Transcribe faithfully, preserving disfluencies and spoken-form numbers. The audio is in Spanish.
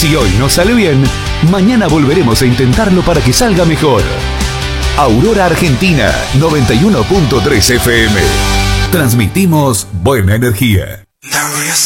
Si hoy no sale bien, mañana volveremos a intentarlo para que salga mejor. Aurora Argentina, noventa y uno punto tres F M. Transmitimos buena energía.